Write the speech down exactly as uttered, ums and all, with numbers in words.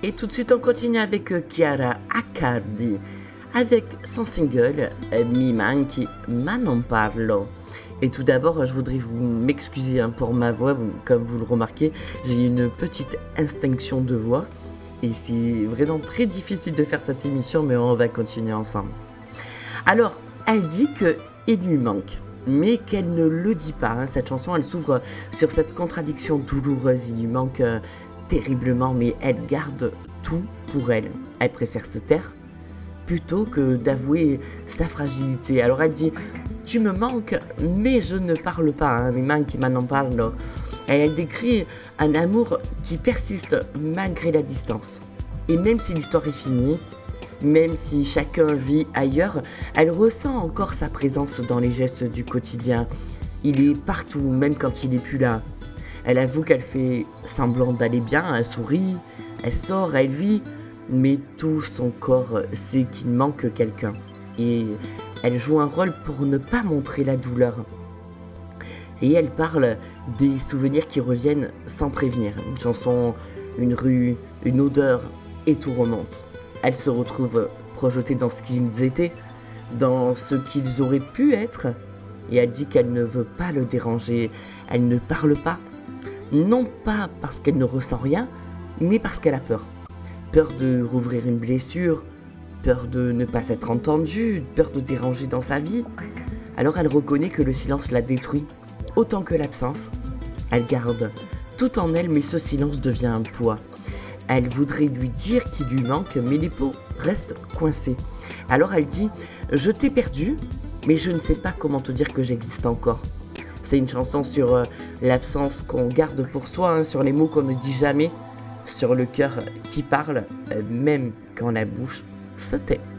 Et tout de suite, on continue avec euh, Chiara Accardi, avec son single euh, Mi manchi ma non parlo. Et tout d'abord, je voudrais vous m'excuser hein, pour ma voix, vous- comme vous le remarquez, j'ai une petite instinction de voix. Et c'est vraiment très difficile de faire cette émission, mais on va continuer ensemble. Alors, elle dit qu'il lui manque, mais qu'elle ne le dit pas. hein. Cette chanson, elle s'ouvre sur cette contradiction douloureuse. Il lui manque euh, terriblement, mais elle garde tout pour elle. Elle préfère se taire plutôt que d'avouer sa fragilité. Alors elle dit, tu me manques, mais je ne parle pas. Hein. Mi manchi ma non parlo. Et elle décrit un amour qui persiste malgré la distance. Et même si l'histoire est finie, même si chacun vit ailleurs, elle ressent encore sa présence dans les gestes du quotidien. Il est partout, même quand il n'est plus là. Elle avoue qu'elle fait semblant d'aller bien, elle sourit, elle sort, elle vit, mais tout son corps sait qu'il manque quelqu'un. Et elle joue un rôle pour ne pas montrer la douleur. Et elle parle des souvenirs qui reviennent sans prévenir. Une chanson, une rue, une odeur, et tout remonte. Elle se retrouve projetée dans ce qu'ils étaient, dans ce qu'ils auraient pu être, et elle dit qu'elle ne veut pas le déranger. Elle ne parle pas, non pas parce qu'elle ne ressent rien, mais parce qu'elle a peur. Peur de rouvrir une blessure, peur de ne pas s'être entendue, peur de déranger dans sa vie. Alors elle reconnaît que le silence la détruit, autant que l'absence. Elle garde tout en elle, mais ce silence devient un poids. Elle voudrait lui dire qu'il lui manque, mais les peaux restent coincées. Alors elle dit « Je t'ai perdu, mais je ne sais pas comment te dire que j'existe encore. » C'est une chanson sur euh, l'absence qu'on garde pour soi, hein, sur les mots qu'on ne dit jamais, sur le cœur qui parle, euh, même quand la bouche se tait.